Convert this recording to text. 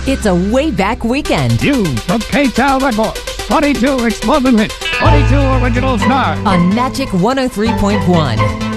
It's a way back weekend You from K-Tel Records. 22 exploding hits. 22 original stars. on Magic 103.1.